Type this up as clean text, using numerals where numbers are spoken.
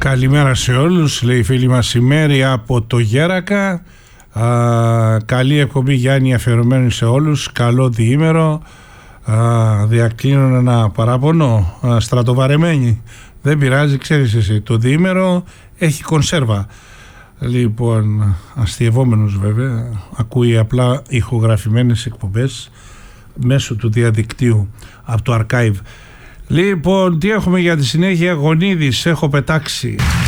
Καλημέρα σε όλους, λέει η φίλη μας η Μέρη από το Γέρακα. Καλή εκπομπή Γιάννη, αφιερωμένη σε όλους. Καλό διήμερο. Διακλίνω ένα παράπονο, στρατοβαρεμένη. Δεν πειράζει, ξέρεις εσύ, το διήμερο έχει κονσέρβα. Λοιπόν, αστειευόμενος βέβαια, ακούει απλά ηχογραφημένες εκπομπές μέσω του διαδικτύου από το archive. Λοιπόν, τι έχουμε για τη συνέχεια? Γονίδης, έχω πετάξει.